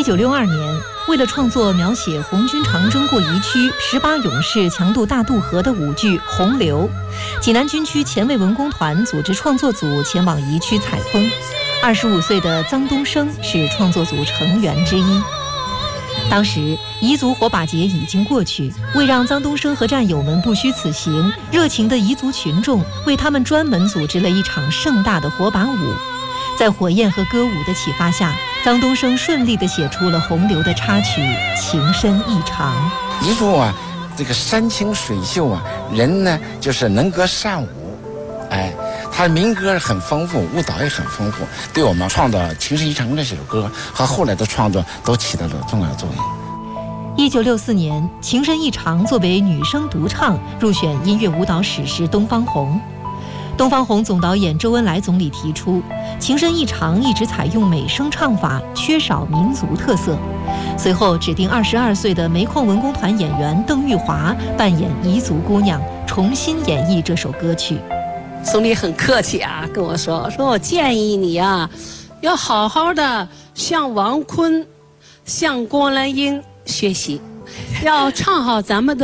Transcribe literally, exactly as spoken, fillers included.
九六二年，为了创作描写红军长征过宜区十八勇士强渡大渡河的舞剧《洪流》，济南军区前卫文工团组织创作组前往宜区采风。二十五岁的臧东升是创作组成员之一。当时彝族火把节已经过去，为让臧东升和战友们不虚此行，热情的彝族群众为他们专门组织了一场盛大的火把舞。在火焰和歌舞的启发下，臧东升顺利地写出了《洪流》的插曲《情深意长》。 彝族啊，这个山清水秀啊，人呢就是能歌善舞，哎，他民歌很丰富，舞蹈也很丰富，对我们创造《情深意长》这首歌和后来的创作都起到了重要作用。 一九六四年，《情深意长》作为女声独唱入选音乐舞蹈史诗东方红。东方红总导演周恩来总理提出，《情深意长》一直采用美声唱法，缺少民族特色。随后指定二十二岁的煤矿文工团演员邓玉华扮演彝族姑娘，重新演绎这首歌曲。 总理很客气啊，跟我说说我建议你啊，要好好的向王坤、向郭兰英学习，要唱好咱们的